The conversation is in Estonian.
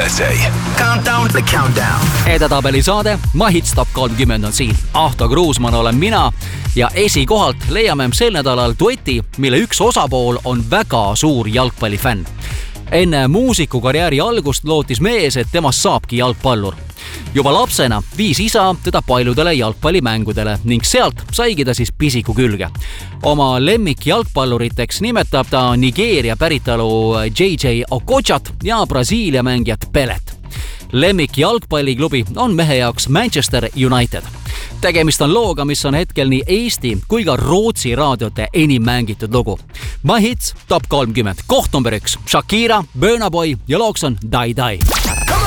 USA. The countdown. Edetabeli saade Mahits Top 30 on siin. Ahto Kruusmann olen mina ja esikohalt leiame sel nädalal dueti, mille üks osapool on väga suur jalgpallifänn. Enne muusikukarjääri algust lootis mees, et temast saabki jalgpallur. Juba lapsena viis isa teda paljudele jalgpallimängudele ning sealt saigi ta siis pisiku külge. Oma lemmik jalgpalluriteks nimetab ta Nigeeria päritolu JJ Okochat ja Brasiilia mängijat Pelet. Lemmik jalgpalliklubi on mehe jaoks Manchester United. Tegemist on looga, mis on hetkel nii Eesti kui ka Rootsi raadiote enim mängitud lugu. Mahits Top 30, koht number 1, Shakira, Burna Boy ja looks on Die Die.